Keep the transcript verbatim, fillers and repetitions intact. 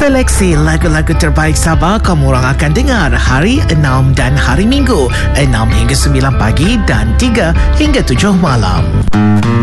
Seleksi lagu-lagu terbaik Sabah kamu orang akan dengar hari enam dan hari Minggu enam hingga sembilan pagi dan tiga hingga tujuh malam.